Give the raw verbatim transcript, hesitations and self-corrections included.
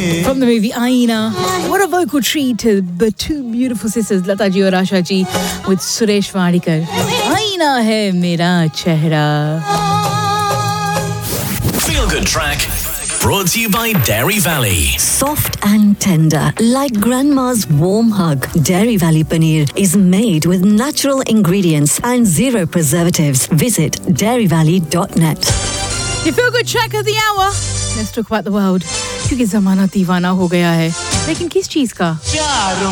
From the movie Aina. What a vocal treat to the two beautiful sisters, Lata ji और Asha ji, with Suresh Wadikar. Aina hai mera chehra. Feel Good Track. Brought to you by Dairy Valley. Soft and tender, like grandma's warm hug. Dairy Valley paneer is made with natural ingredients and zero preservatives. Visit dairy valley dot net. You feel good track of the hour. Let's talk about the world. क्योंकि ज़माना दीवाना हो गया है. लेकिन किस चीज़ का?